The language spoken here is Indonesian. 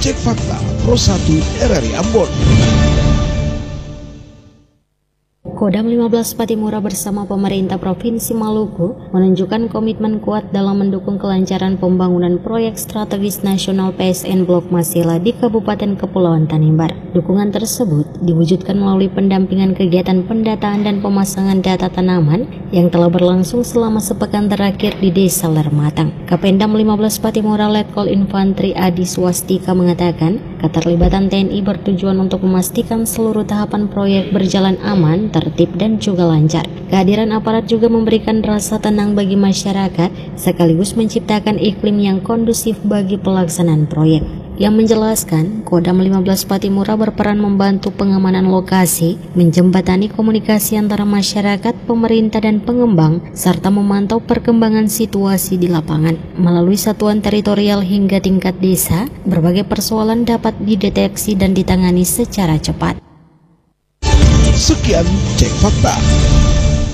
Cek Fakta Pro 1 RRI Ambon. Kodam 15 Patimura bersama pemerintah Provinsi Maluku menunjukkan komitmen kuat dalam mendukung kelancaran pembangunan proyek strategis nasional PSN Blok Masela di Kabupaten Kepulauan Tanimbar. Dukungan tersebut diwujudkan melalui pendampingan kegiatan pendataan dan pemasangan data tanaman yang telah berlangsung selama sepekan terakhir di Desa Lermatang. Kapendam 15 Patimura Letkol Infantri Adi Swastika mengatakan, keterlibatan TNI bertujuan untuk memastikan seluruh tahapan proyek berjalan aman, tertib dan juga lancar. Kehadiran aparat juga memberikan rasa tenang bagi masyarakat sekaligus menciptakan iklim yang kondusif bagi pelaksanaan proyek. Yang menjelaskan, Kodam 15 Patimura berperan membantu pengamanan lokasi, menjembatani komunikasi antara masyarakat, pemerintah dan pengembang, serta memantau perkembangan situasi di lapangan. Melalui satuan teritorial hingga tingkat desa, berbagai persoalan dapat dideteksi dan ditangani secara cepat. Sekian Cek Fakta.